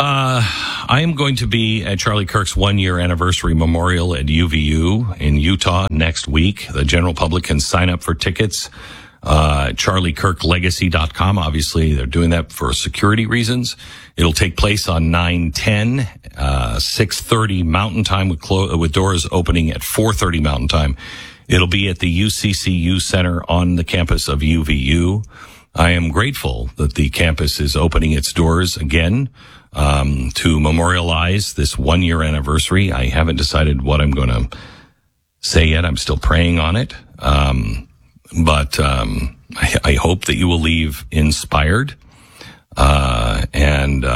I am going to be at Charlie Kirk's 1-year anniversary memorial at UVU in Utah next week. The general public can sign up for tickets. CharlieKirkLegacy.com. Obviously, they're doing that for security reasons. It'll take place on 9/10, 6:30 Mountain Time with doors opening at 4:30 Mountain Time. It'll be at the UCCU Center on the campus of UVU. I am grateful that the campus is opening its doors again to memorialize this 1-year anniversary. I haven't decided what I'm going to say yet. I'm still praying on it. But I hope that you will leave inspired, and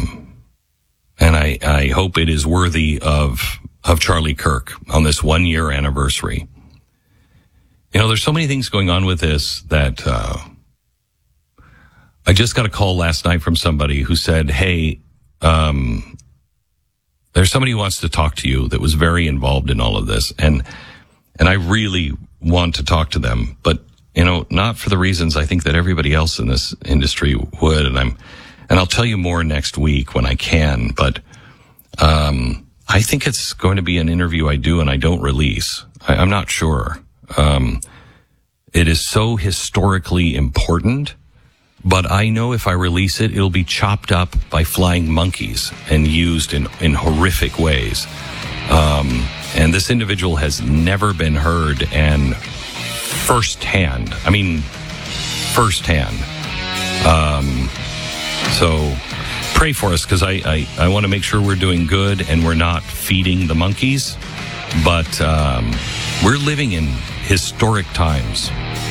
I hope it is worthy of Charlie Kirk on this 1-year anniversary. You know, there's so many things going on with this that I just got a call last night from somebody who said, "Hey, there's somebody who wants to talk to you that was very involved in all of this," and I really want to talk to them, but not for the reasons I think that everybody else in this industry would. And I'll tell you more next week when I can, but I think it's going to be an interview I do and I don't release. I'm not sure. It is so historically important, but I know if I release it, it'll be chopped up by flying monkeys and used in horrific ways. And this individual has never been heard, and firsthand. So pray for us, because I want to make sure we're doing good and we're not feeding the monkeys. But we're living in historic times.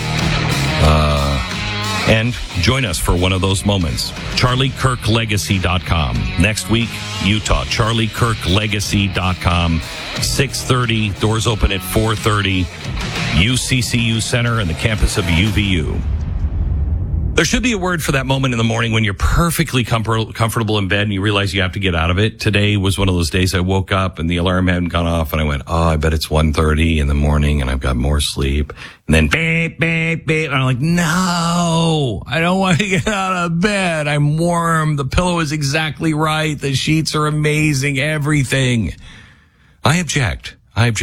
And join us for one of those moments. CharlieKirkLegacy.com. Next week, Utah. CharlieKirkLegacy.com. 6:30. Doors open at 4:30. UCCU Center and the campus of UVU. There should be a word for that moment in the morning when you're perfectly comfortable in bed and you realize you have to get out of it. Today was one of those days I woke up and the alarm hadn't gone off and I went, I bet it's 1:30 in the morning and I've got more sleep. And then beep, beep, beep. And I'm like, no, I don't want to get out of bed. I'm warm. The pillow is exactly right. The sheets are amazing. Everything. I object.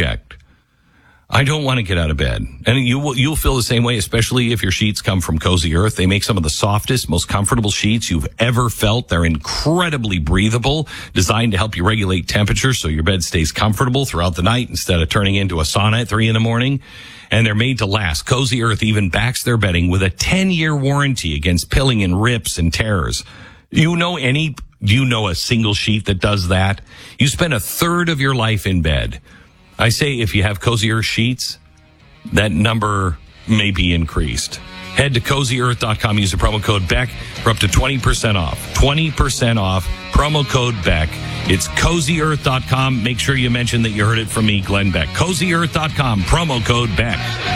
I don't want to get out of bed. And you'll feel the same way, especially if your sheets come from Cozy Earth. They make some of the softest, most comfortable sheets you've ever felt. They're incredibly breathable, designed to help you regulate temperature so your bed stays comfortable throughout the night instead of turning into a sauna at 3 a.m. And they're made to last. Cozy Earth even backs their bedding with a 10-year warranty against pilling and rips and tears. Do you know a single sheet that does that? You spend a third of your life in bed. I say if you have Cozy Earth sheets, that number may be increased. Head to CozyEarth.com. Use the promo code BECK for up to 20% off. 20% off. Promo code BECK. It's CozyEarth.com. Make sure you mention that you heard it from me, Glenn Beck. CozyEarth.com. Promo code BECK.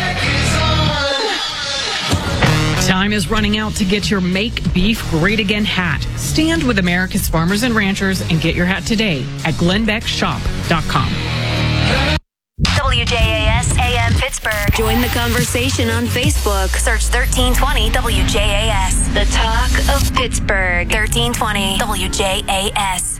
Time is running out to get your Make Beef Great Again hat. Stand with America's farmers and ranchers and get your hat today at GlennBeckShop.com. WJAS AM Pittsburgh. Join the conversation on Facebook. Search 1320 WJAS. The talk of Pittsburgh. 1320 WJAS.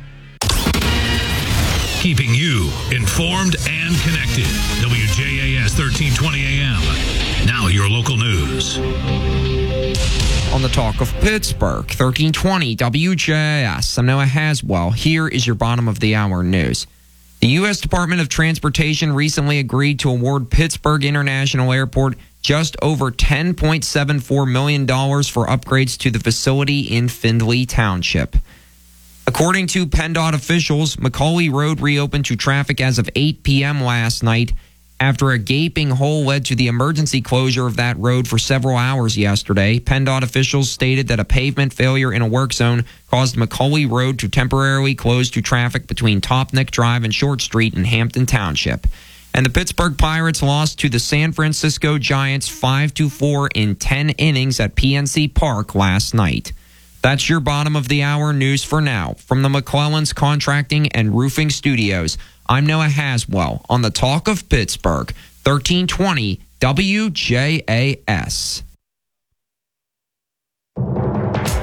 Keeping you informed and connected. WJAS 1320 AM. Now your local news. On the talk of Pittsburgh, 1320 WJAS. I'm Noah Haswell. Here is your bottom of the hour news. The U.S. Department of Transportation recently agreed to award Pittsburgh International Airport just over $10.74 million for upgrades to the facility in Findlay Township. According to PennDOT officials, McCauley Road reopened to traffic as of 8 p.m. last night after a gaping hole led to the emergency closure of that road for several hours yesterday. PennDOT officials stated that a pavement failure in a work zone caused McCauley Road to temporarily close to traffic between Topnick Drive and Short Street in Hampton Township. And the Pittsburgh Pirates lost to the San Francisco Giants 5-4 in 10 innings at PNC Park last night. That's your bottom of the hour news for now. From the McClellan's Contracting and Roofing Studios, I'm Noah Haswell on the Talk of Pittsburgh, 1320 WJAS. I'm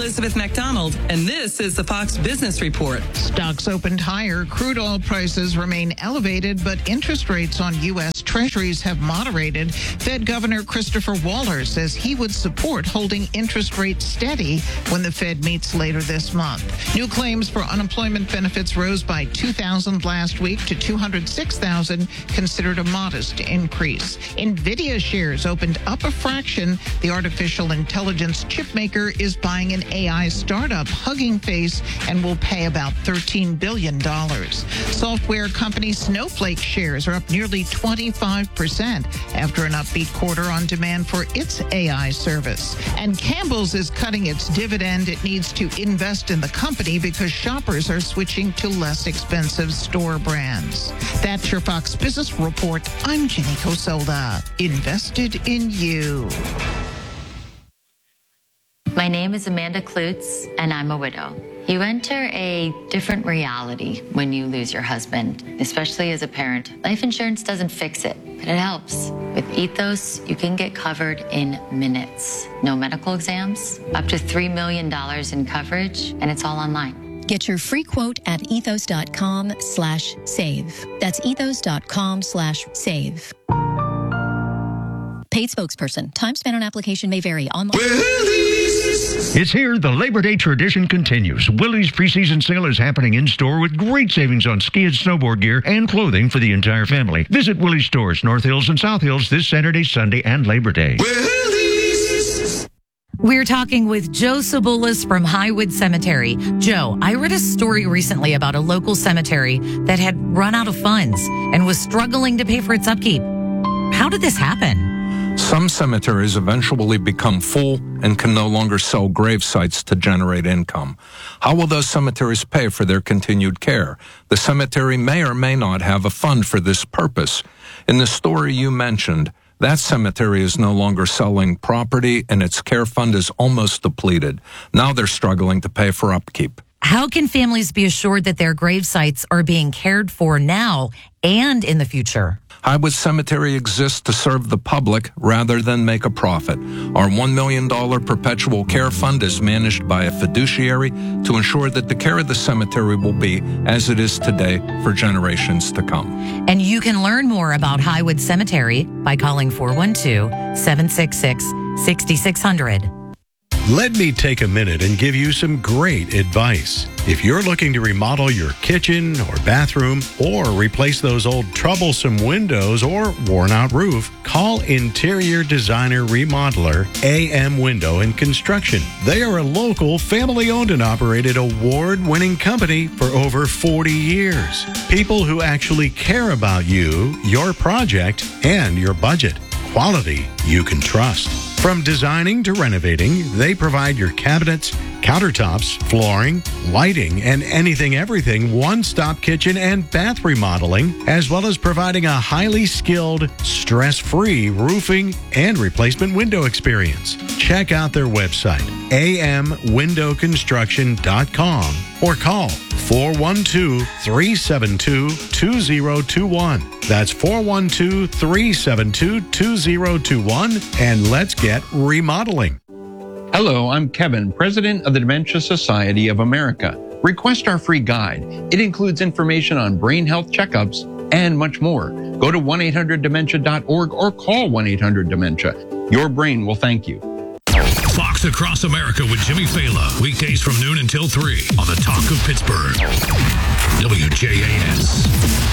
Elizabeth MacDonald, and this is the Fox Business Report. Stocks opened higher. Crude oil prices remain elevated, but interest rates on U.S. Treasuries have moderated. Fed Governor Christopher Waller says he would support holding interest rates steady when the Fed meets later this month. New claims for unemployment benefits rose by 2,000 last week to 206,000, considered a modest increase. NVIDIA shares opened up a fraction. The artificial intelligence chip maker is buying an AI startup, Hugging Face, and will pay about $13 billion. Software company Snowflake shares are up nearly 25% after an upbeat quarter on demand for its AI service. And Campbell's is cutting its dividend. It needs to invest in the company because shoppers are switching to less expensive store brands. That's your Fox Business Report. I'm Jenny Cosolda. Invested in you. My name is Amanda Klutz, and I'm a widow. You enter a different reality when you lose your husband, especially as a parent. Life insurance doesn't fix it, but it helps. With Ethos, you can get covered in minutes. No medical exams, up to $3 million in coverage, and it's all online. Get your free quote at ethos.com/save. That's ethos.com/save. Paid spokesperson. Time spent on application may vary. Online. It's here. The Labor Day tradition continues. Willie's preseason sale is happening in-store with great savings on ski and snowboard gear and clothing for the entire family. Visit Willie's stores, North Hills and South Hills, this Saturday, Sunday, and Labor Day. We're talking with Joe Sabulas from Highwood Cemetery. Joe, I read a story recently about a local cemetery that had run out of funds and was struggling to pay for its upkeep. How did this happen? Some cemeteries eventually become full and can no longer sell grave sites to generate income. How will those cemeteries pay for their continued care? The cemetery may or may not have a fund for this purpose. In the story you mentioned, that cemetery is no longer selling property and its care fund is almost depleted. Now they're struggling to pay for upkeep. How can families be assured that their grave sites are being cared for now and in the future? Highwood Cemetery exists to serve the public rather than make a profit. Our $1 million perpetual care fund is managed by a fiduciary to ensure that the care of the cemetery will be as it is today for generations to come. And you can learn more about Highwood Cemetery by calling 412-766-6600. Let me take a minute and give you some great advice. If you're looking to remodel your kitchen or bathroom or replace those old troublesome windows or worn-out roof, call Interior Designer Remodeler AM Window and Construction. They are a local, family-owned and operated, award-winning company for over 40 years. People who actually care about you, your project, and your budget. Quality you can trust. From designing to renovating, they provide your cabinets, countertops, flooring, lighting, and everything one-stop kitchen and bath remodeling, as well as providing a highly skilled, stress-free roofing and replacement window experience. Check out their website, amwindowconstruction.com, or call 412-372-2021. That's 412-372-2021, and let's get remodeling. Hello, I'm Kevin, President of the Dementia Society of America. Request our free guide. It includes information on brain health checkups and much more. Go to 1-800-DEMENTIA.org or call 1-800-DEMENTIA. Your brain will thank you. Fox Across America with Jimmy Fallon. Weekdays from noon until 3 on the Talk of Pittsburgh. WJAS.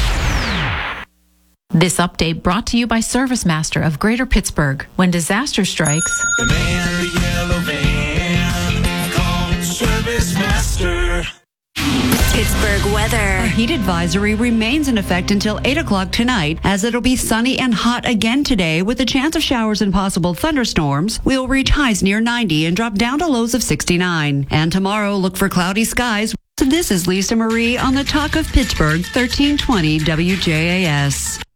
This update brought to you by ServiceMaster of Greater Pittsburgh. When disaster strikes, the man in the yellow van, called ServiceMaster. Pittsburgh weather. A heat advisory remains in effect until 8 o'clock tonight, as it'll be sunny and hot again today with a chance of showers and possible thunderstorms. We'll reach highs near 90 and drop down to lows of 69. And tomorrow, look for cloudy skies. This is Lisa Marie on the Talk of Pittsburgh, 1320 WJAS.